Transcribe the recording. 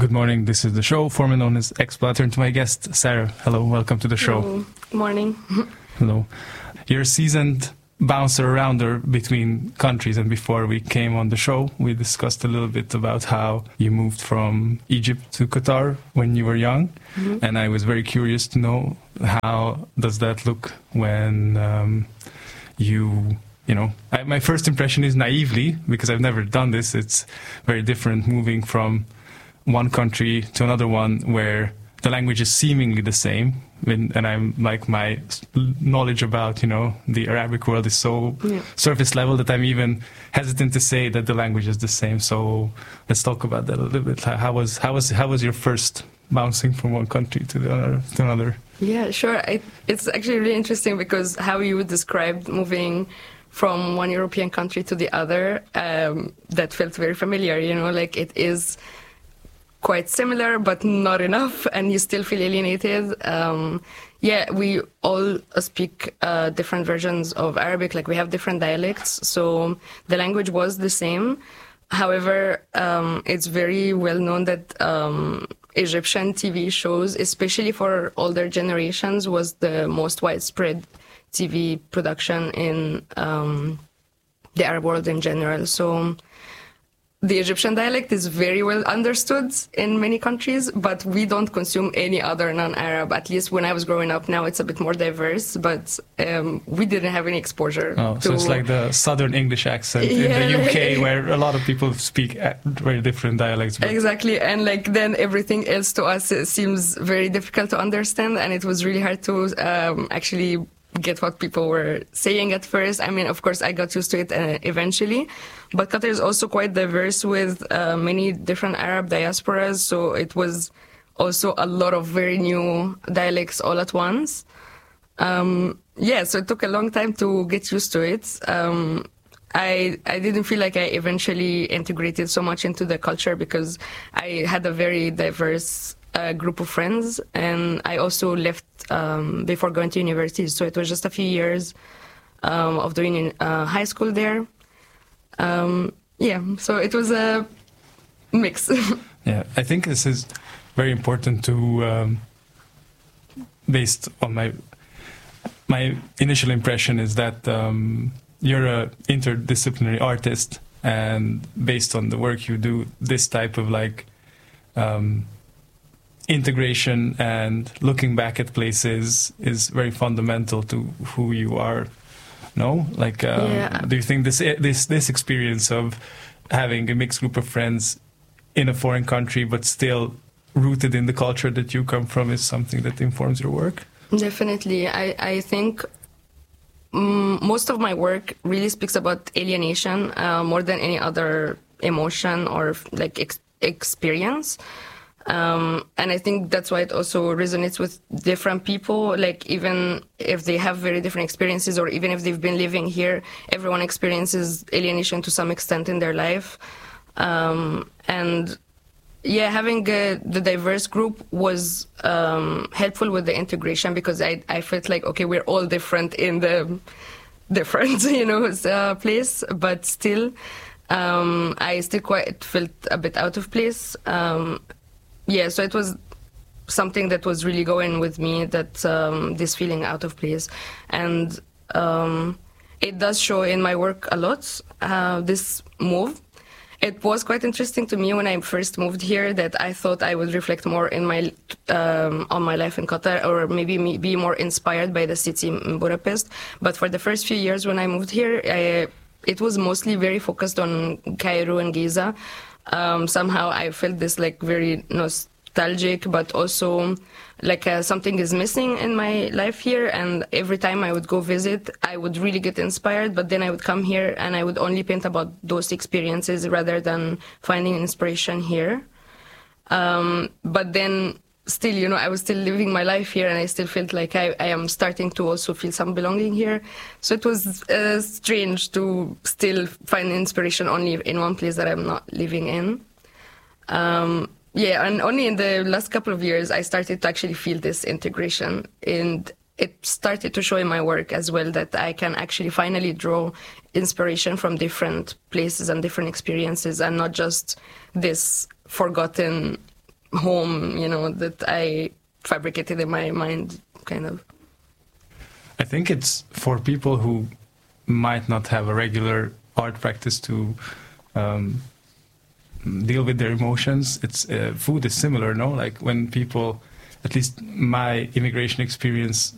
Good morning. This is the show, formerly known as Exploiter. And to my guest, Sarah. Hello, welcome to the show. Hello. Good morning. Hello. You're a seasoned bouncer arounder between countries, and before we came on the show, we discussed a little bit about how you moved from Egypt to Qatar when you were young. Mm-hmm. And I was very curious to know, how does that look when my first impression is naively, because I've never done this. It's very different moving from one country to another one where the language is seemingly the same. And I'm like, my knowledge about, the Arabic world is so surface level that I'm even hesitant to say that the language is the same. So let's talk about that a little bit. How was your first bouncing from one country to another? Yeah, sure. It's actually really interesting because how you would describe moving from one European country to the other, that felt very familiar, like it is quite similar, but not enough, and you still feel alienated. We all speak different versions of Arabic, like we have different dialects, so the language was the same. However, it's very well known that Egyptian TV shows, especially for older generations, was the most widespread TV production in the Arab world in general. So the Egyptian dialect is very well understood in many countries, but we don't consume any other non-Arab. At least when I was growing up, now it's a bit more diverse, but we didn't have any exposure. So it's like the Southern English accent in the UK, where a lot of people speak very different dialects. Exactly, and then everything else to us seems very difficult to understand, and it was really hard to actually get what people were saying at first. I mean, of course, I got used to it eventually, but Qatar is also quite diverse with many different Arab diasporas, so it was also a lot of very new dialects all at once. So it took a long time to get used to it. I didn't feel like I eventually integrated so much into the culture because I had a very diverse group of friends, and I also left before going to university, so it was just a few years of doing high school there. So it was a mix. Yeah, I think this is very important to, based on my initial impression is that you're an interdisciplinary artist, and based on the work you do, this type of integration and looking back at places is very fundamental to who you are. No, do you think this experience of having a mixed group of friends in a foreign country but still rooted in the culture that you come from is something that informs your work? Definitely. I think most of my work really speaks about alienation more than any other emotion or experience. And I think that's why it also resonates with different people, even if they have very different experiences, or even if they've been living here, everyone experiences alienation to some extent in their life. Having the diverse group was helpful with the integration, because I felt like, okay, we're all different in the different, place, but still, I still quite felt a bit out of place. So it was something that was really going with me, that this feeling out of place. And it does show in my work a lot, this move. It was quite interesting to me when I first moved here that I thought I would reflect more in on my life in Qatar, or maybe be more inspired by the city in Budapest. But for the first few years when I moved here, it was mostly very focused on Cairo and Giza. Somehow I felt this very nostalgic, but also something is missing in my life here. And every time I would go visit, I would really get inspired, but then I would come here and I would only paint about those experiences rather than finding inspiration here. But then still, I was still living my life here, and I still felt like I am starting to also feel some belonging here. So it was strange to still find inspiration only in one place that I'm not living in. And only in the last couple of years, I started to actually feel this integration, and it started to show in my work as well that I can actually finally draw inspiration from different places and different experiences, and not just this forgotten home, you know, that I fabricated in my mind, kind of. I think it's for people who might not have a regular art practice to deal with their emotions. It's food is similar, no? Like when people, at least my immigration experience